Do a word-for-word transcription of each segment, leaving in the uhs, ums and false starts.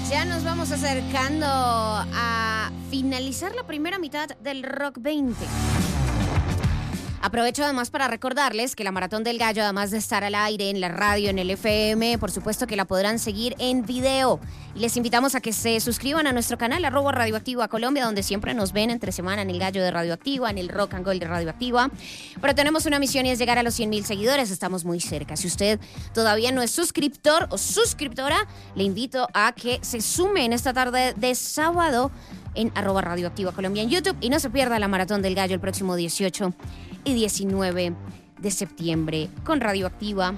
Ya nos vamos acercando a finalizar la primera mitad del Rock veinte. Aprovecho además para recordarles que la Maratón del Gallo, además de estar al aire en la radio, en el F M, por supuesto que la podrán seguir en video. Y les invitamos a que se suscriban a nuestro canal, arroba Radioactiva Colombia, donde siempre nos ven entre semana en el Gallo de Radioactiva, en el Rock and Gold de Radioactiva. Pero tenemos una misión y es llegar a los cien mil seguidores. Estamos muy cerca. Si usted todavía no es suscriptor o suscriptora, le invito a que se sume en esta tarde de sábado en arroba Radioactiva Colombia en YouTube y no se pierda la Maratón del Gallo el próximo dieciocho y diecinueve de septiembre con Radioactiva.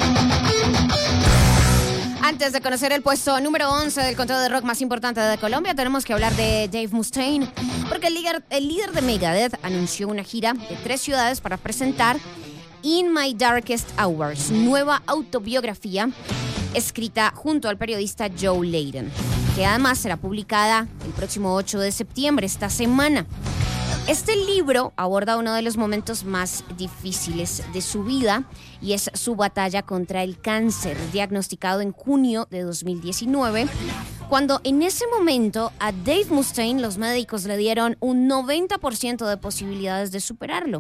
Antes de conocer el puesto número once del conteo de rock más importante de Colombia, tenemos que hablar de Dave Mustaine, porque el líder, el líder de Megadeth anunció una gira de tres ciudades para presentar In My Darkest Hours, nueva autobiografía escrita junto al periodista Joe Layden, que además será publicada el próximo ocho de septiembre, esta semana. Este libro aborda uno de los momentos más difíciles de su vida y es su batalla contra el cáncer, diagnosticado en junio de dos mil diecinueve, cuando en ese momento a Dave Mustaine los médicos le dieron un noventa por ciento de posibilidades de superarlo.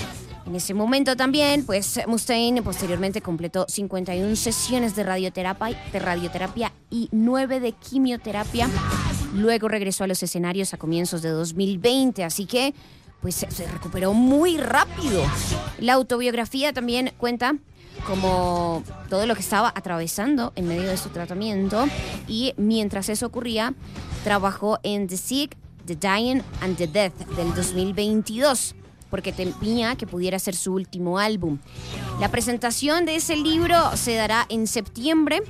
En ese momento también, pues Mustaine posteriormente completó cincuenta y una sesiones de radioterapia, de radioterapia y nueve de quimioterapia. Luego regresó a los escenarios a comienzos de dos mil veinte, así que pues se recuperó muy rápido. La autobiografía también cuenta como todo lo que estaba atravesando en medio de su tratamiento, y mientras eso ocurría, trabajó en The Sick, The Dying and The Death del dos mil veintidós. Porque temía que pudiera ser su último álbum. La presentación de ese libro se dará en septiembre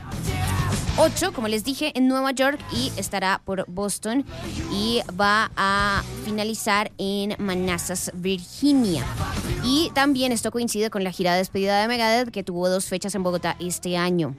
ocho, como les dije, en Nueva York, y estará por Boston y va a finalizar en Manassas, Virginia. Y también esto coincide con la gira de despedida de Megadeth, que tuvo dos fechas en Bogotá este año.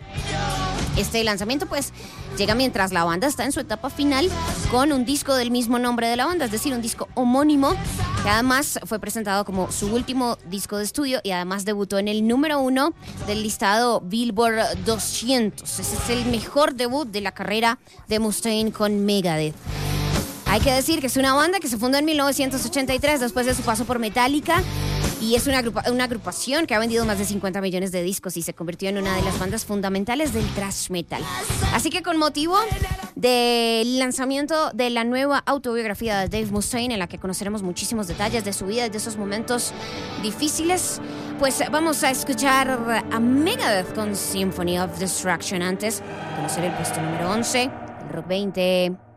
Este lanzamiento pues llega mientras la banda está en su etapa final con un disco del mismo nombre de la banda, es decir, un disco homónimo, que además fue presentado como su último disco de estudio y además debutó en el número uno del listado Billboard doscientos. Ese es el mejor debut de la carrera de Mustaine con Megadeth. Hay que decir que es una banda que se fundó en mil novecientos ochenta y tres después de su paso por Metallica, y es una, agrupa- una agrupación que ha vendido más de cincuenta millones de discos y se convirtió en una de las bandas fundamentales del thrash metal. Así que con motivo del lanzamiento de la nueva autobiografía de Dave Mustaine, en la que conoceremos muchísimos detalles de su vida y de esos momentos difíciles, pues vamos a escuchar a Megadeth con Symphony of Destruction. Antes de conocer el puesto número once, el Rock veinte.